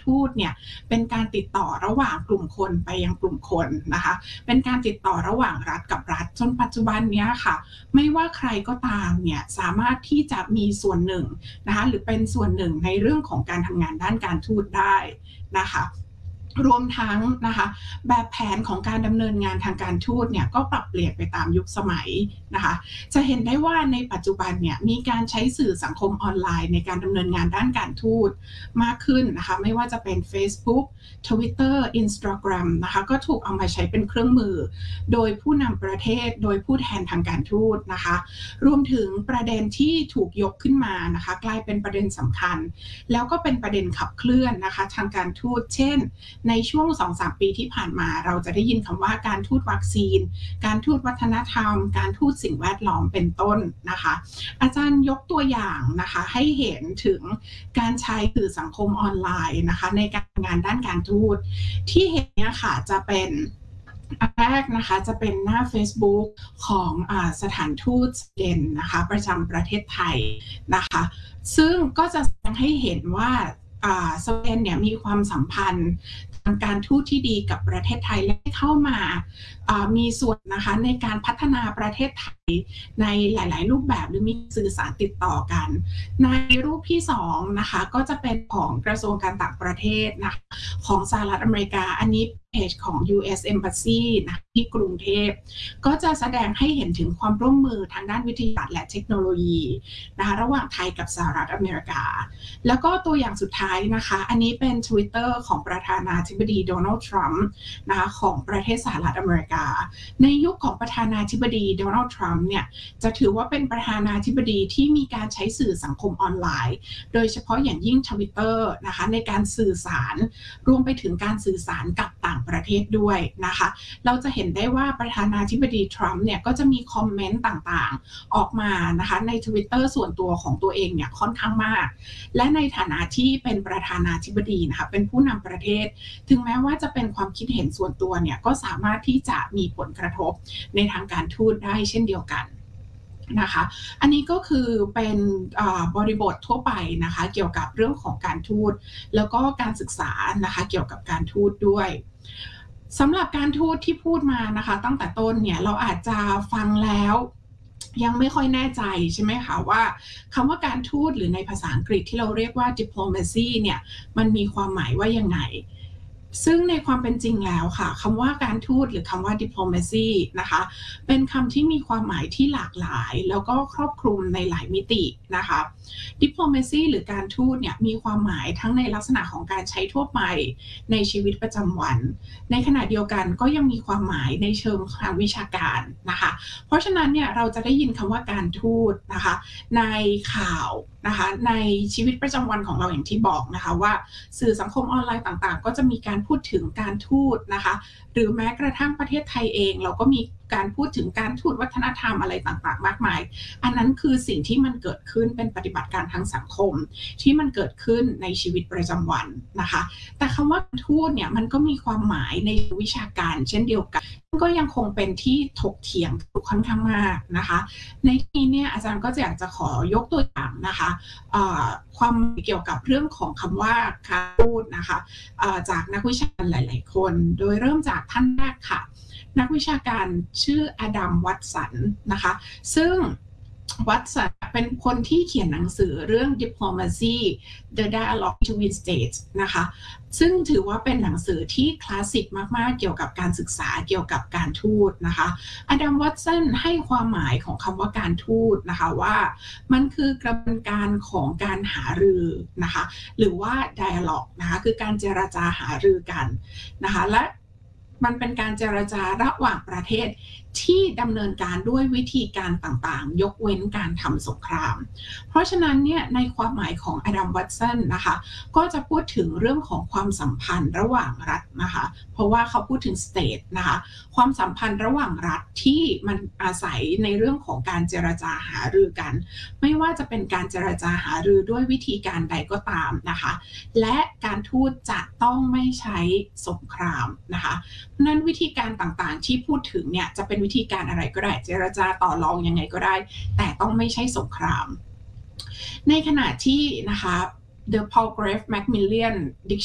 ทูตเนี่ยเป็นการติดต่อระหว่างกลุ่มคนไปยังกลุ่มคนนะคะเป็นการติดต่อระหว่างรัฐกับรัฐจนปัจจุบันนี้ค่ะไม่ว่าใครก็ตามเนี่ยสามารถที่จะมีส่วนหนึ่งนะคะหรือเป็นส่วนหนึ่งในเรื่องของการทำงานด้านการทูตได้นะคะรวมทั้งนะคะแบบแผนของการดำเนินงานทางการทูตเนี่ยก็ปรับเปลี่ยนไปตามยุคสมัยนะคะจะเห็นได้ว่าในปัจจุบันเนี่ยมีการใช้สื่อสังคมออนไลน์ในการดำเนินงานด้านการทูตมากขึ้นนะคะไม่ว่าจะเป็น Facebook Twitter Instagram นะคะก็ถูกเอามาใช้เป็นเครื่องมือโดยผู้นำประเทศโดยผู้แทนทางการทูตนะคะรวมถึงประเด็นที่ถูกยกขึ้นมานะคะกลายเป็นประเด็นสำคัญแล้วก็เป็นประเด็นขับเคลื่อนนะคะทางการทูตเช่นในช่วง 2-3 ปีที่ผ่านมาเราจะได้ยินคำว่าการทูตวัคซีนการทูตวัฒนธรรมการทูตสิ่งแวดล้อมเป็นต้นนะคะอาจารย์ยกตัวอย่างนะคะให้เห็นถึงการใช้สื่อสังคมออนไลน์นะคะในการงานด้านการทูตที่เห็นเนี่ยค่ะจะเป็นอันแรกนะคะจะเป็นหน้า Facebook ของสถานทูตสวีเดนนะคะประจำประเทศไทยนะคะซึ่งก็จะแสดงให้เห็นว่าสวีเดนเนี่ยมีความสัมพันธ์ทางการทูตที่ดีกับประเทศไทยและเข้ามามีส่วนนะคะในการพัฒนาประเทศไทยในหลายๆรูปแบบหรือมีสื่อสารติดต่อกันในรูปที่2นะคะก็จะเป็นของกระทรวงการต่างประเทศนะคะของสหรัฐอเมริกาอันนี้เพจของ US Embassy นะที่กรุงเทพก็จะแสดงให้เห็นถึงความร่วมมือทางด้านวิทยาศาสตร์และเทคโนโลยีนะคะระหว่างไทยกับสหรัฐอเมริกาแล้วก็ตัวอย่างสุดท้ายนะคะอันนี้เป็น Twitter ของประธานาธิบดีโดนัลด์ทรัมป์นะคะของประเทศสหรัฐอเมริกาในยุคของประธานาธิบดีโดนัลด์ทรัมป์เนี่ยจะถือว่าเป็นประธานาธิบดีที่มีการใช้สื่อสังคมออนไลน์โดยเฉพาะอย่างยิ่ง Twitter นะคะในการสื่อสารรวมไปถึงการสื่อสารกับต่างประเทศด้วยนะคะเราจะเห็นได้ว่าประธานาธิบดีทรัมป์เนี่ยก็จะมีคอมเมนต์ต่างๆออกมานะคะใน Twitter ส่วนตัวของตัวเองเนี่ยค่อนข้างมากและในฐานะที่เป็นประธานาธิบดีนะคะเป็นผู้นำประเทศถึงแม้ว่าจะเป็นความคิดเห็นส่วนตัวเนี่ยก็สามารถที่จะมีผลกระทบในทางการทูตได้เช่นเดียวกันนะคะอันนี้ก็คือเป็นบริบททั่วไปนะคะเกี่ยวกับเรื่องของการทูตแล้วก็การศึกษานะคะเกี่ยวกับการทูตด้วยสำหรับการทูตที่พูดมานะคะตั้งแต่ต้นเนี่ยเราอาจจะฟังแล้วยังไม่ค่อยแน่ใจใช่ไหมคะว่าคำว่าการทูตหรือในภาษาอังกฤษที่เราเรียกว่า diplomacy เนี่ยมันมีความหมายว่ายังไงซึ่งในความเป็นจริงแล้วค่ะคำว่าการทูตหรือคำว่า diplomacy นะคะเป็นคำที่มีความหมายที่หลากหลายแล้วก็ครอบคลุมในหลายมิตินะคะ diplomacy หรือการทูตเนี่ยมีความหมายทั้งในลักษณะของการใช้ทั่วไปในชีวิตประจำวันในขณะเดียวกันก็ยังมีความหมายในเชิงทางวิชาการนะคะเพราะฉะนั้นเนี่ยเราจะได้ยินคำว่าการทูตนะคะในข่าวนะคะในชีวิตประจำวันของเราอย่างที่บอกนะคะว่าสื่อสังคมออนไลน์ต่างๆก็จะมีการพูดถึงการทูตนะคะหรือแม้กระทั่งประเทศไทยเองเราก็มีการพูดถึงการทูตวัฒนธรรมอะไรต่างๆมากมายอันนั้นคือสิ่งที่มันเกิดขึ้นเป็นปฏิบัติการทางสังคมที่มันเกิดขึ้นในชีวิตประจำวันนะคะแต่คำว่าทูตเนี่ยมันก็มีความหมายในวิชาการเช่นเดียวกันก็ยังคงเป็นที่ถกเถียงค่อนข้างมากนะคะในที่นี้เนี่ยอาจารย์ก็จะอยากจะขอยกตัวอย่างนะคะความเกี่ยวกับเรื่องของคำว่าการทูตนะคะจากนักวิชาการหลายๆคนโดยเริ่มจากท่านแรกค่ะนักวิชาการชื่ออดัมวัตสันนะคะซึ่งวัตสันเป็นคนที่เขียนหนังสือเรื่อง Diplomacy The Dialogue Between States นะคะซึ่งถือว่าเป็นหนังสือที่คลาสสิกมากๆเกี่ยวกับการศึกษาเกี่ยวกับการทูตนะคะอดัมวัตสันให้ความหมายของคำว่าการทูตนะคะว่ามันคือกระบวนการของการหารือนะคะหรือว่า dialogue นะคะคือการเจรจาหารือกันนะคะและมันเป็นการเจรจาระหว่างประเทศที่ดำเนินการด้วยวิธีการต่างๆยกเว้นการทำสงครามเพราะฉะนั้นเนี่ยในความหมายของอดัมวัตสันนะคะก็จะพูดถึงเรื่องของความสัมพันธ์ระหว่างรัฐนะคะเพราะว่าเขาพูดถึง state นะคะความสัมพันธ์ระหว่างรัฐที่มันอาศัยในเรื่องของการเจรจาหารือกันไม่ว่าจะเป็นการเจรจาหารือด้วยวิธีการใดก็ตามนะคะและการทูตจะต้องไม่ใช้สงครามนะคะนั้นวิธีการต่างๆที่พูดถึงเนี่ยจะเป็นวิธีการอะไรก็ได้เจรจาต่อรองยังไงก็ได้แต่ต้องไม่ใช่สงครามในขณะที่นะคะ The Palgrave Macmillan